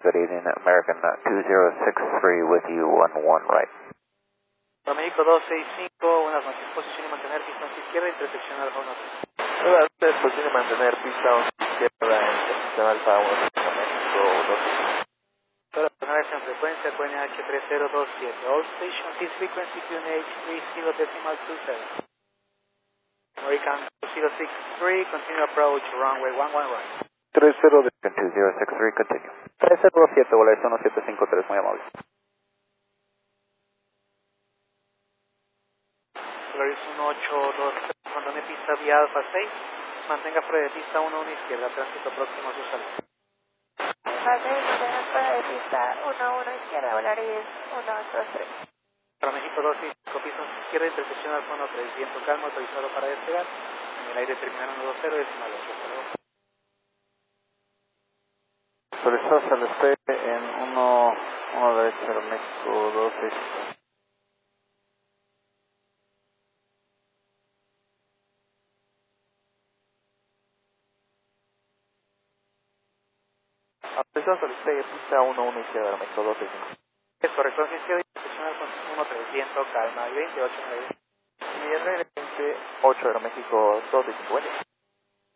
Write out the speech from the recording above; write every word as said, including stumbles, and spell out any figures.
good evening, American uh, two zero six three with you, one one right. México dos seis cinco, buenas noches, posición y mantener distancia izquierda, intersección alfa uno tres. Buenas noches, posición y mantener pista izquierda, intersección alfa uno tres, México dos seis cinco. Para ponerse en frecuencia, Q N H tres cero dos siete, all stations, this frequency Q N H three zero decimal two seven. American two zero six three, continue approach, runway one one right. tres cero de two zero six three, continue. tres cero dos siete, Volaris uno siete cinco tres, muy amable. Volaris uno ocho dos tres, abandone pista vía Alfa seis, mantenga fuera de pista uno uno izquierda, tránsito próximo a su salida. Alfa seis, mantenga fuera de pista uno uno izquierda, Volaris uno dos tres. Para México dos seis cinco, pista izquierda, intersección Alfa uno tres, viento calmo, autorizado para despegar, en el aire terminal uno dos cero, decimal ocho, hasta luego. Autorizado al despegue en uno derecho, México dos seis cinco. Autorizados al despegue, pista uno uno izquierda, México dos seis cinco. Es correcto, izquierda, intersección Alfa uno tres, viento calma, y veintiocho nueve. Y R veintiocho, México dos seis cinco.